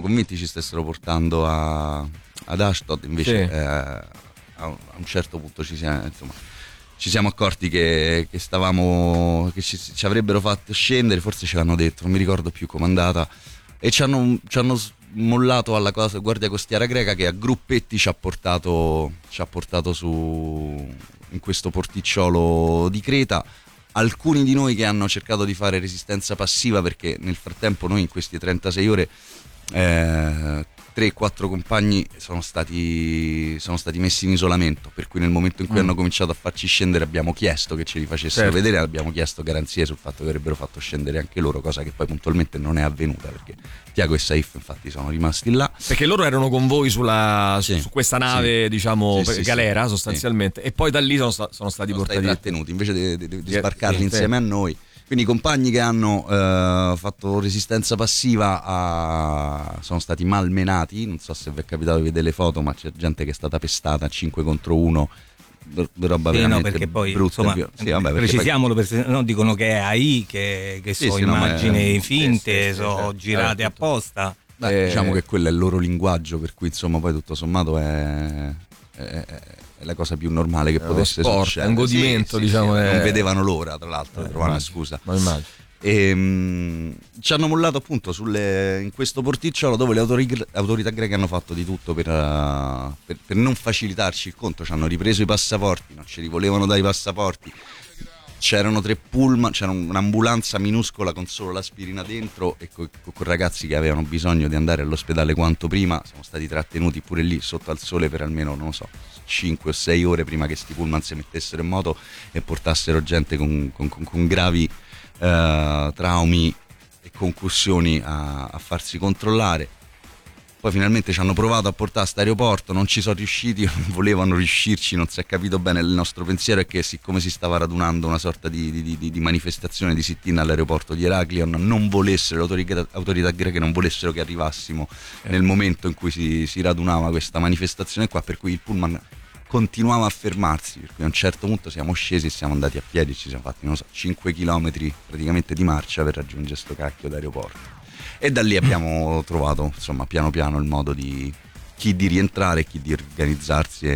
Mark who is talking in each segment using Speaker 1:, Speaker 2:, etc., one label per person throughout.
Speaker 1: convinti ci stessero portando ad Ashdod, invece a un certo punto ci siamo accorti che stavamo, che ci avrebbero fatto scendere, forse ce l'hanno detto, non mi ricordo più com'è andata, e ci hanno mollato alla guardia costiera greca, che a gruppetti ci ha portato su in questo porticciolo di Creta. Alcuni di noi che hanno cercato di fare resistenza passiva, perché nel frattempo noi in queste 36 ore 3-4 compagni sono stati messi in isolamento, per cui nel momento in cui hanno cominciato a farci scendere abbiamo chiesto che ce li facessero vedere, abbiamo chiesto garanzie sul fatto che avrebbero fatto scendere anche loro, cosa che poi puntualmente non è avvenuta, perché Tiago e Saif infatti sono rimasti là,
Speaker 2: perché loro erano con voi su questa nave, diciamo, galera sostanzialmente, e poi da lì sono stati portati
Speaker 1: trattenuti invece di sbarcarli insieme a noi. Quindi i compagni che hanno fatto resistenza passiva sono stati malmenati, non so se vi è capitato di vedere le foto, ma c'è gente che è stata pestata 5 contro 1, roba veramente
Speaker 3: perché poi,
Speaker 1: brutta.
Speaker 3: Insomma, precisiamolo, perché no, dicono che è AI, che sono immagini finte, sono girate apposta.
Speaker 1: Diciamo che quello è il loro linguaggio, per cui insomma poi tutto sommato è la cosa più normale che potesse succedere.
Speaker 2: È un godimento, diciamo.
Speaker 1: Non vedevano l'ora, tra l'altro, per trovare una scusa.
Speaker 2: Ma immagino.
Speaker 1: Ci hanno mollato appunto in questo porticciolo, dove le autorità greche hanno fatto di tutto per non facilitarci il conto. Ci hanno ripreso i passaporti, non ce li volevano dare i passaporti. C'erano 3 pullman, c'era un'ambulanza minuscola con solo l'aspirina dentro, e con ragazzi che avevano bisogno di andare all'ospedale quanto prima. Siamo stati trattenuti pure lì sotto al sole per almeno, non lo so, 5 o 6 ore prima che sti pullman si mettessero in moto e portassero gente con gravi traumi e concussioni a farsi controllare. Poi finalmente ci hanno provato a portare a sto aeroporto, non ci sono riusciti, non volevano riuscirci, non si è capito bene. Il nostro pensiero è che, siccome si stava radunando una sorta di manifestazione di sit-in all'aeroporto di Heraklion, non volessero, le autorità greche non volessero che arrivassimo nel momento in cui si radunava questa manifestazione qua, per cui il pullman continuava a fermarsi, per cui a un certo punto siamo scesi e siamo andati a piedi, ci siamo fatti, non lo so, 5 chilometri praticamente di marcia per raggiungere sto cacchio d'aeroporto. E da lì abbiamo trovato, insomma, piano piano il modo di chi di rientrare, chi di organizzarsi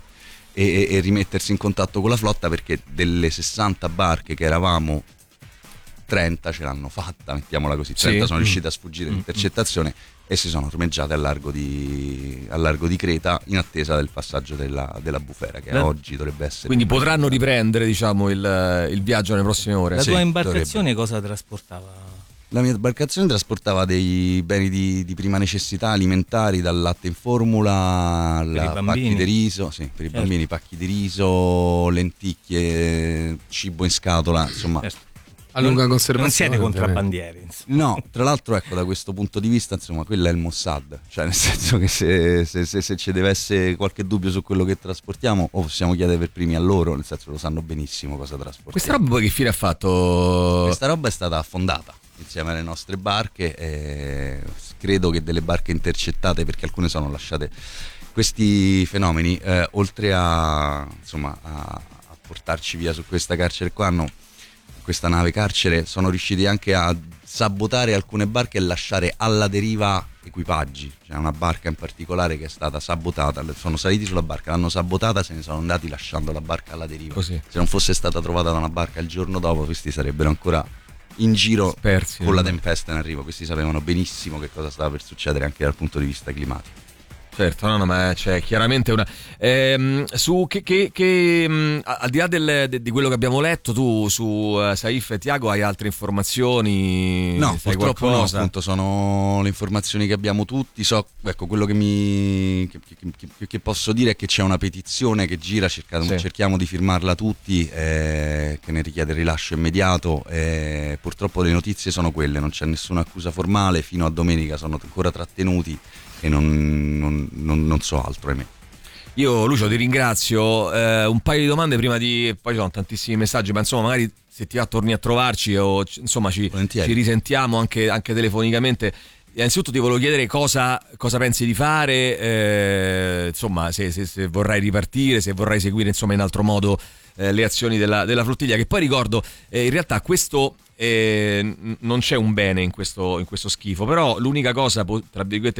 Speaker 1: e rimettersi in contatto con la flotta, perché delle 60 barche che eravamo, 30 ce l'hanno fatta, mettiamola così, 30 sono riuscite a sfuggire l'intercettazione e si sono ormeggiate al largo di Creta, in attesa del passaggio della bufera, che oggi dovrebbe essere.
Speaker 2: Quindi potranno riprendere, diciamo, il viaggio nelle prossime ore.
Speaker 3: La tua imbarcazione cosa trasportava?
Speaker 1: La mia imbarcazione trasportava dei beni di prima necessità alimentari, dal latte in formula pacchi di riso, per i bambini, pacchi di riso, lenticchie, cibo in scatola, insomma.
Speaker 4: A lunga conservazione.
Speaker 3: Non siete contrabbandieri.
Speaker 1: No, tra l'altro, ecco, da questo punto di vista, insomma, quello è il Mossad, cioè nel senso che se ci deve essere qualche dubbio su quello che trasportiamo, o possiamo chiedere per primi a loro, nel senso lo sanno benissimo cosa trasportiamo.
Speaker 2: Questa roba poi che fine ha fatto?
Speaker 1: Questa roba è stata affondata insieme alle nostre barche, credo che delle barche intercettate, perché alcune sono lasciate. Questi fenomeni, oltre a portarci via su questa carcere qua, questa nave carcere, sono riusciti anche a sabotare alcune barche e lasciare alla deriva equipaggi. C'è una barca in particolare che è stata sabotata, sono saliti sulla barca, l'hanno sabotata, se ne sono andati lasciando la barca alla deriva.
Speaker 2: Così.
Speaker 1: Se non fosse stata trovata da una barca il giorno dopo, questi sarebbero ancora in giro
Speaker 2: spersi,
Speaker 1: con la tempesta in arrivo. Questi sapevano benissimo che cosa stava per succedere anche dal punto di vista climatico.
Speaker 2: Certo, no, ma c'è chiaramente una su al di là di quello che abbiamo letto, tu su Saif e Tiago hai altre informazioni?
Speaker 1: No, purtroppo
Speaker 2: qualcosa?
Speaker 1: No, appunto sono le informazioni che abbiamo tutti. So, ecco, quello che posso dire è che c'è una petizione che gira, cerchiamo di firmarla tutti, che ne richiede il rilascio immediato. Purtroppo le notizie sono quelle, non c'è nessuna accusa formale, fino a domenica sono ancora trattenuti e non so altro, ahimè.
Speaker 2: Io, Lucio, ti ringrazio. Un paio di domande prima di... Poi ci sono tantissimi messaggi, ma insomma magari se ti va torni a trovarci o insomma ci risentiamo anche telefonicamente. Innanzitutto ti volevo chiedere cosa pensi di fare, insomma se vorrai ripartire, se vorrai seguire insomma in altro modo le azioni della flottiglia, che poi ricordo in realtà questo non c'è un bene in questo schifo, però l'unica cosa, tra virgolette,